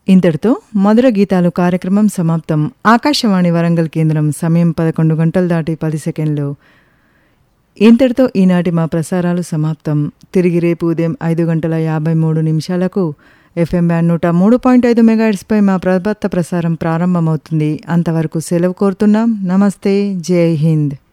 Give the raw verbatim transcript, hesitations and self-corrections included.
ఇంతటితో మధుర గీతాలు కార్యక్రమం సమాప్తం. ఆకాశవాణి వరంగల్ కేంద్రం సమయం పదకొండు గంటలు దాటి పది సెకండ్లు. ఇంతటితో ఈనాటి మా ప్రసారాలు సమాప్తం. తిరిగి రేపు ఉదయం ఐదు గంటల యాభై మూడు నిమిషాలకు ఎఫ్ఎం బ్యాండ్ నూట మూడు పాయింట్ ఐదు మెగాహెర్ట్జ్పై మా ప్రభాత ప్రసారం ప్రారంభమవుతుంది. అంతవరకు సెలవు కోరుతున్నాం. నమస్తే, జై హింద్.